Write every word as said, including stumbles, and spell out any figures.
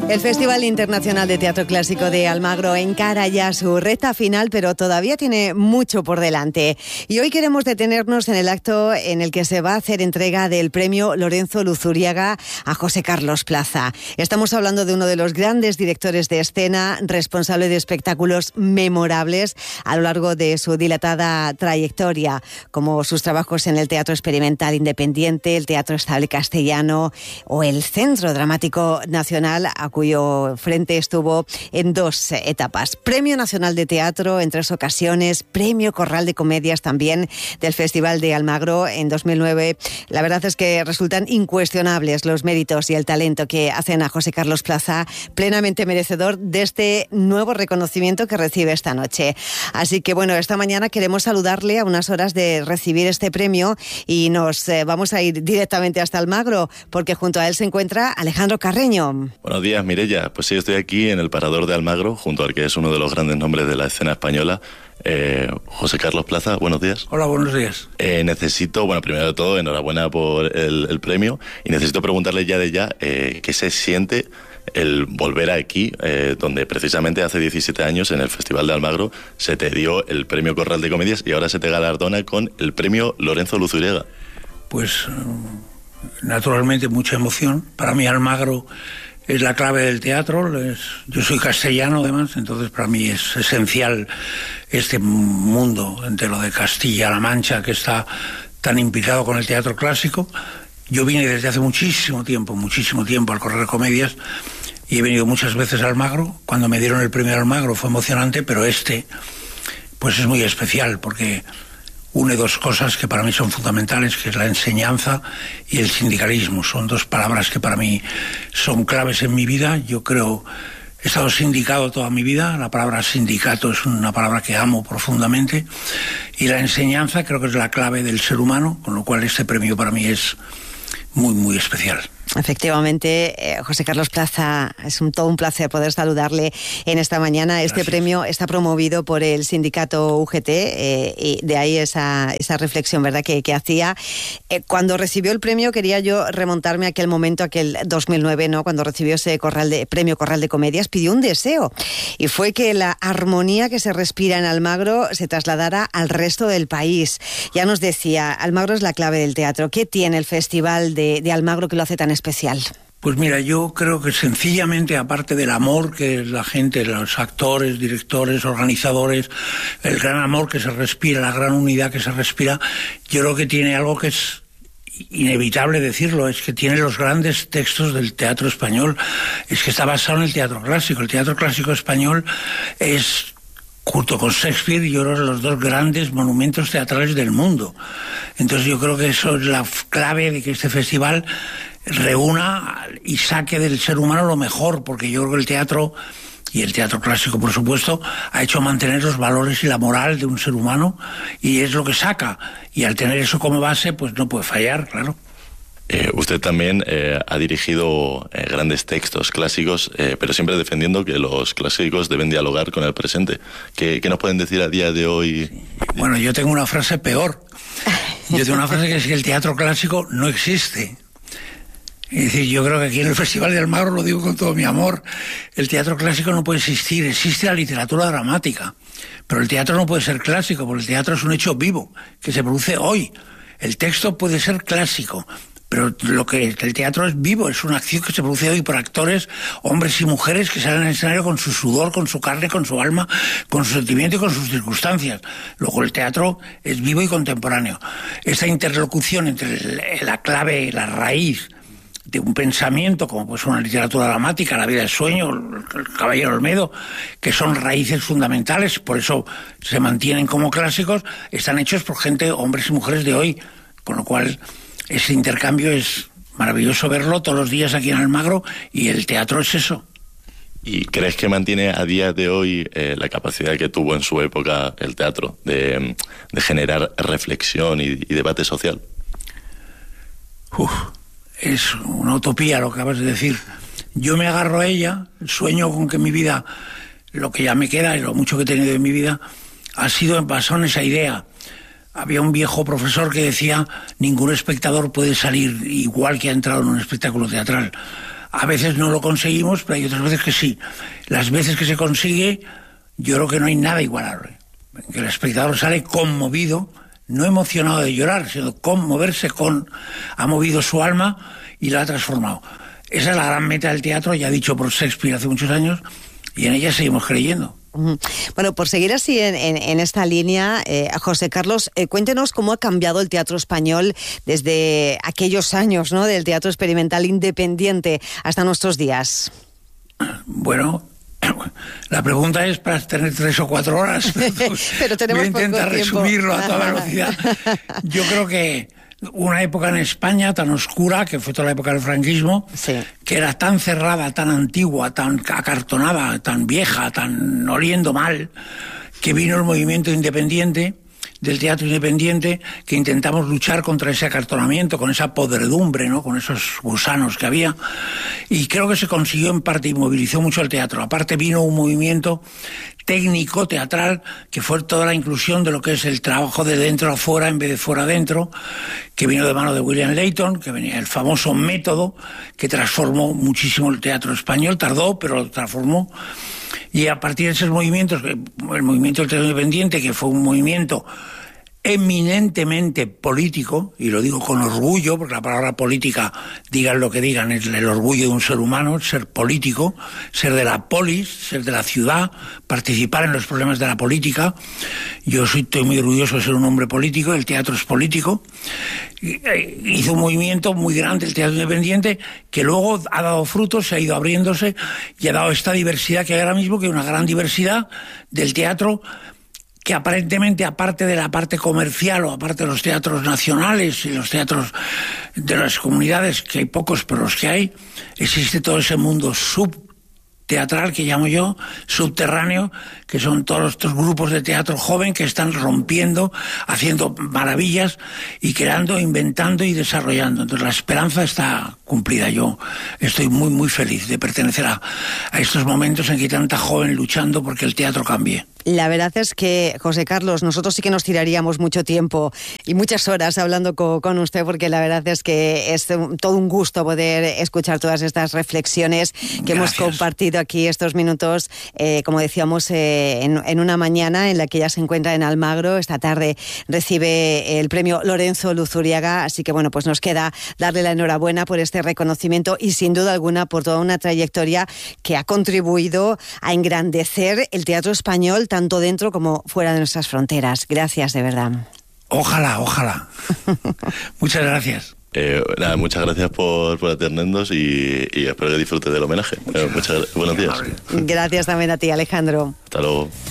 El Festival Internacional de Teatro Clásico de Almagro encara ya su recta final, pero todavía tiene mucho por delante. Y hoy queremos detenernos en el acto en el que se va a hacer entrega del premio Lorenzo Luzuriaga a José Carlos Plaza. Estamos hablando de uno de los grandes directores de escena, responsable de espectáculos memorables a lo largo de su dilatada trayectoria, como sus trabajos en el Teatro Experimental Independiente, el Teatro Estable Castellano o el Centro Dramático Nacional, a cuyo frente estuvo en dos etapas. Premio Nacional de Teatro en tres ocasiones, Premio Corral de Comedias también del Festival de Almagro en dos mil nueve. La verdad es que resultan incuestionables los méritos y el talento que hacen a José Carlos Plaza plenamente merecedor de este nuevo reconocimiento que recibe esta noche. Así que bueno, esta mañana queremos saludarle a unas horas de recibir este premio y nos eh, vamos a ir directamente hasta Almagro porque junto a él se encuentra Alejandro Carreño. Buenos días, Mireia. Pues sí, estoy aquí en el Parador de Almagro, junto al que es uno de los grandes nombres de la escena española, eh, José Carlos Plaza. Buenos días. Hola, buenos días. Eh, necesito, bueno, primero de todo, enhorabuena por el, el premio, y necesito preguntarle ya de ya eh, qué se siente el volver aquí, eh, donde precisamente hace diecisiete años, en el Festival de Almagro, se te dio el premio Corral de Comedias y ahora se te galardona con el premio Lorenzo Luzuriaga. Pues, naturalmente, mucha emoción. Para mí Almagro es la clave del teatro. Es, yo soy castellano, además, entonces para mí es esencial este mundo entero de Castilla-La Mancha que está tan implicado con el teatro clásico. Yo vine desde hace muchísimo tiempo, muchísimo tiempo al Corral de Comedias y he venido muchas veces a Almagro. Cuando me dieron el premio Almagro fue emocionante, pero este pues es muy especial porque une dos cosas que para mí son fundamentales, que es la enseñanza y el sindicalismo. Son dos palabras que para mí son claves en mi vida. Yo creo, he estado sindicado toda mi vida, la palabra sindicato es una palabra que amo profundamente, y la enseñanza creo que es la clave del ser humano, con lo cual este premio para mí es muy, muy especial. Efectivamente, eh, José Carlos Plaza, es un, todo un placer poder saludarle en esta mañana. Este Gracias. Premio está promovido por el sindicato U G T eh, y de ahí esa, esa reflexión, ¿verdad?, que, que hacía. Eh, cuando recibió el premio quería yo remontarme a aquel momento, aquel dos mil nueve, ¿no?, cuando recibió ese corral de, premio Corral de Comedias, pidió un deseo y fue que la armonía que se respira en Almagro se trasladara al resto del país. Ya nos decía, Almagro es la clave del teatro. ¿Qué tiene el Festival de, de Almagro que lo hace tan especial? Pues mira, yo creo que sencillamente, aparte del amor que la gente, los actores, directores, organizadores, el gran amor que se respira, la gran unidad que se respira, yo creo que tiene algo que es inevitable decirlo, es que tiene los grandes textos del teatro español, es que está basado en el teatro clásico. El teatro clásico español es, junto con Shakespeare, yo creo, los dos grandes monumentos teatrales del mundo. Entonces yo creo que eso es la clave de que este festival reúna y saque del ser humano lo mejor, porque yo creo que el teatro, y el teatro clásico por supuesto, ha hecho mantener los valores y la moral de un ser humano, y es lo que saca, y al tener eso como base pues no puede fallar, claro. Eh, usted también eh, ha dirigido eh, grandes textos clásicos, eh, pero siempre defendiendo que los clásicos deben dialogar con el presente. ¿Qué, qué nos pueden decir a día de hoy? Sí. Bueno, yo tengo una frase peor. Yo tengo una frase que es que el teatro clásico no existe. Es decir, yo creo que aquí en el Festival de Almagro, lo digo con todo mi amor, el teatro clásico no puede existir. Existe la literatura dramática, pero el teatro no puede ser clásico, porque el teatro es un hecho vivo, que se produce hoy. El texto puede ser clásico, pero lo que el teatro es vivo, es una acción que se produce hoy por actores, hombres y mujeres que salen al escenario con su sudor, con su carne, con su alma, con su sentimiento y con sus circunstancias. Luego el teatro es vivo y contemporáneo. Esta interlocución entre la clave, la raíz de un pensamiento, como pues una literatura dramática, La vida del sueño, El caballero Olmedo, que son raíces fundamentales, por eso se mantienen como clásicos, están hechos por gente, hombres y mujeres de hoy, con lo cual ese intercambio es maravilloso verlo todos los días aquí en Almagro, y el teatro es eso. ¿Y crees que mantiene a día de hoy eh, la capacidad que tuvo en su época el teatro de, de generar reflexión y, y debate social? Uf, es una utopía lo que acabas de decir. Yo me agarro a ella, sueño con que mi vida, lo que ya me queda y lo mucho que he tenido en mi vida, ha sido basado en esa idea. Había un viejo profesor que decía: ningún espectador puede salir igual que ha entrado en un espectáculo teatral. A veces no lo conseguimos, pero hay otras veces que sí. Las veces que se consigue, yo creo que no hay nada igualable. Que el espectador sale conmovido, no emocionado de llorar, sino conmoverse con... ha movido su alma y la ha transformado. Esa es la gran meta del teatro, ya dicho por Shakespeare hace muchos años, y en ella seguimos creyendo. Bueno, por seguir así en, en, en esta línea, eh, José Carlos, eh, cuéntenos cómo ha cambiado el teatro español desde aquellos años, ¿no?, del teatro experimental independiente hasta nuestros días. Bueno, la pregunta es para tener tres o cuatro horas. Pero tenemos voy a intentar poco tiempo. resumirlo a toda velocidad. Yo creo que una época en España tan oscura, que fue toda la época del franquismo, sí, que era tan cerrada, tan antigua, tan acartonada, tan vieja, tan oliendo mal, que vino el movimiento independiente, del teatro independiente, que intentamos luchar contra ese acartonamiento, con esa podredumbre, ¿no?, con esos gusanos que había, y creo que se consiguió en parte y movilizó mucho el teatro. Aparte vino un movimiento técnico, teatral, que fue toda la inclusión de lo que es el trabajo de dentro a fuera en vez de fuera adentro, que vino de mano de William Layton, que venía el famoso método que transformó muchísimo el teatro español, tardó, pero lo transformó. Y a partir de esos movimientos, el movimiento del teatro independiente, que fue un movimiento eminentemente político, y lo digo con orgullo, porque la palabra política, digan lo que digan, es el orgullo de un ser humano, ser político, ser de la polis, ser de la ciudad, participar en los problemas de la política. Yo soy, estoy muy orgulloso de ser un hombre político, el teatro es político. Hizo un movimiento muy grande el teatro independiente, que luego ha dado frutos, se ha ido abriéndose y ha dado esta diversidad que hay ahora mismo, que es una gran diversidad del teatro, que aparentemente, aparte de la parte comercial o aparte de los teatros nacionales y los teatros de las comunidades, que hay pocos, pero los que hay, existe todo ese mundo subteatral que llamo yo, subterráneo, que son todos estos grupos de teatro joven que están rompiendo, haciendo maravillas y creando, inventando y desarrollando. Entonces la esperanza está cumplida. Yo estoy muy, muy feliz de pertenecer a, a estos momentos en que hay tanta joven luchando porque el teatro cambie. La verdad es que, José Carlos, nosotros sí que nos tiraríamos mucho tiempo y muchas horas hablando con, con usted, porque la verdad es que es todo un gusto poder escuchar todas estas reflexiones que Gracias. hemos compartido aquí estos minutos, eh, como decíamos, eh, en, en una mañana en la que ya se encuentra en Almagro. Esta tarde recibe el premio Lorenzo Luzuriaga, así que bueno, pues nos queda darle la enhorabuena por este reconocimiento y sin duda alguna por toda una trayectoria que ha contribuido a engrandecer el teatro español tanto dentro como fuera de nuestras fronteras. Gracias, de verdad. Ojalá, ojalá. Muchas gracias. Eh, nada, muchas gracias por, por atendernos y, y espero que disfrutes del homenaje. Eh, muchas, buenos días. Gracias también a ti, Alejandro. Hasta luego.